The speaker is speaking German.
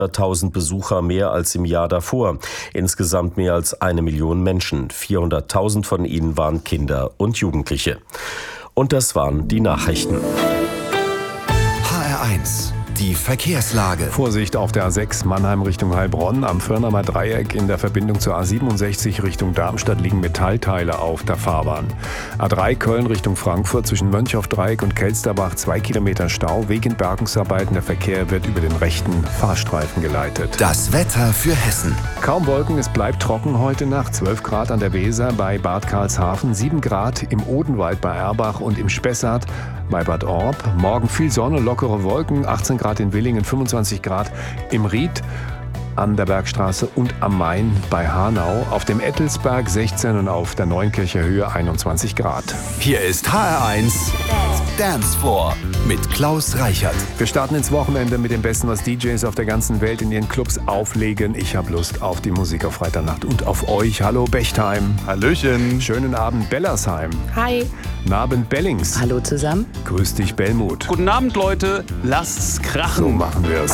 100.000 Besucher mehr als im Jahr davor. Insgesamt mehr als 1 Million Menschen. 400.000 von ihnen waren Kinder und Jugendliche. Und das waren die Nachrichten. HR1, die Verkehrslage. Vorsicht auf der A6 Mannheim Richtung Heilbronn. Am Firnamer Dreieck in der Verbindung zur A67 Richtung Darmstadt liegen Metallteile auf der Fahrbahn. A3 Köln Richtung Frankfurt zwischen Mönchhoff-Dreieck und Kelsterbach 2 Kilometer Stau wegen Bergungsarbeiten. Der Verkehr wird über den rechten Fahrstreifen geleitet. Das Wetter für Hessen. Kaum Wolken, es bleibt trocken heute Nacht. 12 Grad an der Weser bei Bad Karlshafen, 7 Grad im Odenwald bei Erbach und im Spessart bei Bad Orb. Morgen viel Sonne, lockere Wolken, 18 Grad in Willingen, 25 Grad im Ried an der Bergstraße und am Main bei Hanau. Auf dem Ettelsberg 16 und auf der Neunkircher Höhe 21 Grad. Hier ist HR1 Dance Floor mit Klaus Reichert. Wir starten ins Wochenende mit dem Besten, was DJs auf der ganzen Welt in ihren Clubs auflegen. Ich habe Lust auf die Musik auf Freitagnacht und auf euch. Hallo Bechtheim. Hallöchen. Schönen Abend Bellersheim. Hi. Guten Abend Bellings. Hallo zusammen. Grüß dich Bellmut. Guten Abend, Leute. Lasst's krachen. So machen wir's.